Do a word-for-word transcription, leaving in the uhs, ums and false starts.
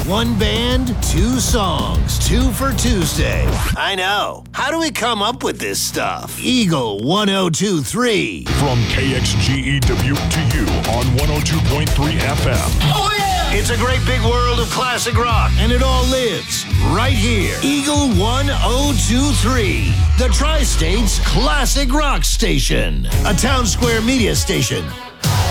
One band, two songs, two for Tuesday. I know. How do we come up with this stuff? Eagle one oh two point three. From K X G E Dubuque to you on one oh two point three F M. Oh, yeah! It's a great big world of classic rock, and it all lives right here. Eagle one oh two point three, the Tri-State's classic rock station. A Town Square media station.